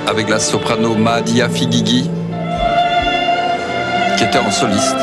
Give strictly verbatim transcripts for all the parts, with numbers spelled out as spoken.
avec la soprano Mahadia Figigi, qui était en soliste.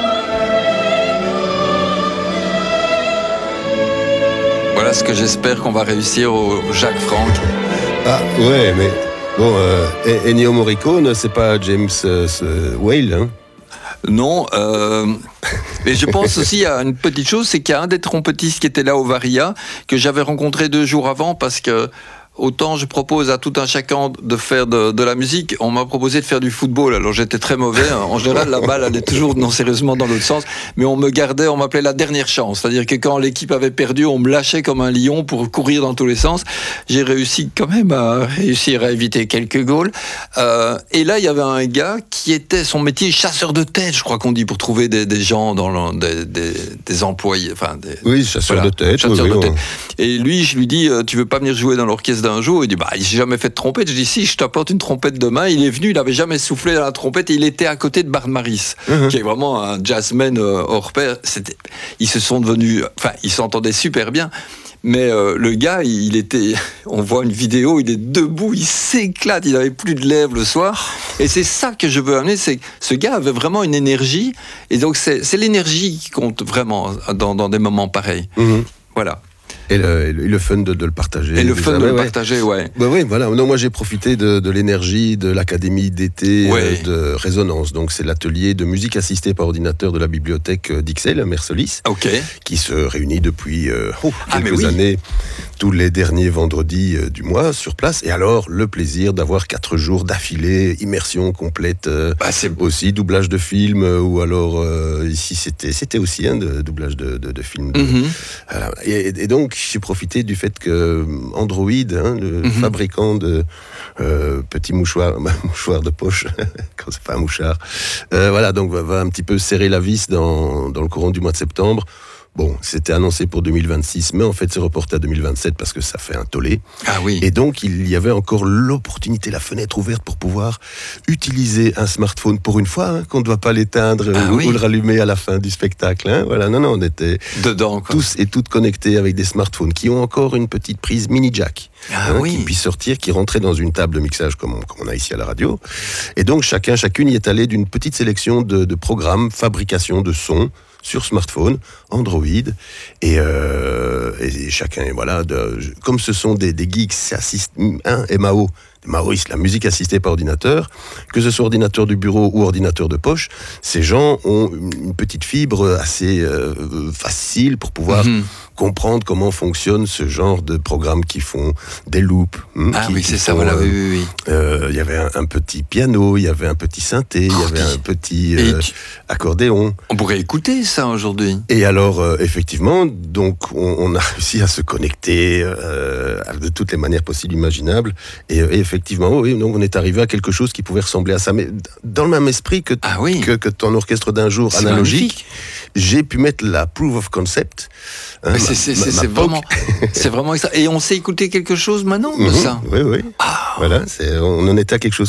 Voilà ce que j'espère qu'on va réussir au Jacques Franck. Ah ouais, mais bon, euh, Ennio Morricone, c'est pas James euh, Whale, hein? Non, euh, et je pense aussi à une petite chose, c'est qu'il y a un des trompettistes qui était là au Varia, que j'avais rencontré deux jours avant, parce que autant je propose à tout un chacun de faire de, de la musique, on m'a proposé de faire du football, alors j'étais très mauvais, en général la balle allait toujours non sérieusement dans l'autre sens, mais on me gardait, on m'appelait la dernière chance, c'est-à-dire que quand l'équipe avait perdu, on me lâchait comme un lion pour courir dans tous les sens. J'ai réussi quand même à réussir à éviter quelques goals, euh, et là il y avait un gars qui était, son métier chasseur de tête, je crois qu'on dit, pour trouver des, des gens, dans le, des, des, des employés, enfin des, oui, chasseur voilà, de tête, chasseur oui, de oui, tête. On... Et lui, je lui dis, tu veux pas venir jouer dans l'orchestre d'un jour? Il dit, bah, j'ai jamais fait de trompette. Je dis, si, je t'apporte une trompette demain. Il est venu, il avait jamais soufflé dans la trompette et il était à côté de Bart Maris, uh-huh. qui est vraiment un jazzman euh, hors pair. C'était, ils se sont devenus, enfin, ils s'entendaient super bien. Mais euh, le gars, il était, on voit une vidéo, il est debout, il s'éclate, il n'avait plus de lèvres le soir. Et c'est ça que je veux amener, c'est que ce gars avait vraiment une énergie. Et donc, c'est, c'est l'énergie qui compte vraiment dans, dans des moments pareils. Uh-huh. Voilà. Et le, et le fun de, de le partager. Et le fun de ouais, le ouais. partager, ouais. Bah oui, voilà. Non, moi, j'ai profité de, de l'énergie de l'Académie d'été ouais. euh, de Résonance. Donc, c'est l'atelier de musique assistée par ordinateur de la bibliothèque d'Ixelles, à Mercelis, okay. qui se réunit depuis euh, oh, ah, quelques oui. années, tous les derniers vendredis euh, du mois, sur place. Et alors, le plaisir d'avoir quatre jours d'affilée, immersion complète, euh, bah, c'est... aussi doublage de film, euh, ou alors, euh, ici, c'était, c'était aussi un hein, de, doublage de, de, de film. De, mm-hmm. voilà. et, et donc, j'ai profité du fait que Android, hein, le mm-hmm. fabricant de euh, petits mouchoirs, mouchoirs de poche, quand c'est pas un mouchard, euh, voilà, donc va, va un petit peu serrer la vis dans, dans le courant du mois de septembre. Bon, c'était annoncé pour deux mille vingt-six, mais en fait, c'est reporté à deux mille vingt-sept parce que ça fait un tollé. Ah oui. Et donc, il y avait encore l'opportunité, la fenêtre ouverte pour pouvoir utiliser un smartphone pour une fois, hein, qu'on ne doit pas l'éteindre ah ou, oui. ou le rallumer à la fin du spectacle. Hein. Voilà, non, non, on était dedans, quoi. tous et toutes connectés avec des smartphones qui ont encore une petite prise mini jack. Ah hein, oui. Qui puisse sortir, qui rentrait dans une table de mixage comme on, comme on a ici à la radio. Et donc, chacun, chacune y est allé d'une petite sélection de, de programmes, fabrication de sons, sur smartphone, Android, et, euh, et chacun, voilà, de, comme ce sont des, des geeks, assist, hein, M A O, Maurice, la musique assistée par ordinateur, que ce soit ordinateur du bureau ou ordinateur de poche, ces gens ont une petite fibre assez euh, facile pour pouvoir mmh. comprendre comment fonctionne ce genre de programmes qui font des loops. Hein, ah qui, oui, qui c'est font, ça, voilà, euh, oui, oui, oui. Euh, il y avait un, un petit piano, il y avait un petit synthé, il oh, y avait un petit euh, tu... accordéon. On pourrait écouter ça aujourd'hui. Et alors, euh, effectivement, donc on, on a réussi à se connecter euh, de toutes les manières possibles, imaginables, et, et effectivement, oui, donc on est arrivé à quelque chose qui pouvait ressembler à ça, mais dans le même esprit que, ah oui. que, que ton orchestre d'un jour c'est analogique, magnifique. J'ai pu mettre la proof of concept. Hein, c'est, c'est, ma, c'est, ma c'est vraiment, c'est vraiment ça. Et on sait écouter quelque chose maintenant de mmh, ça. Oui, oui. Ah. Voilà, c'est, on en était à quelque chose